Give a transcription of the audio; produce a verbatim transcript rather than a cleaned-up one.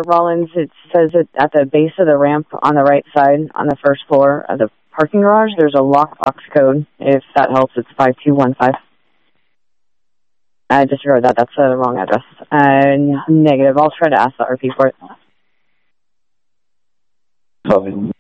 Rollins. It says it at the base of the ramp on the right side on the first floor of the parking garage. There's a lockbox code. If that helps, it's five two one five. I disregard that. That's the wrong address. Uh, negative. I'll try to ask the R P for it. Fine.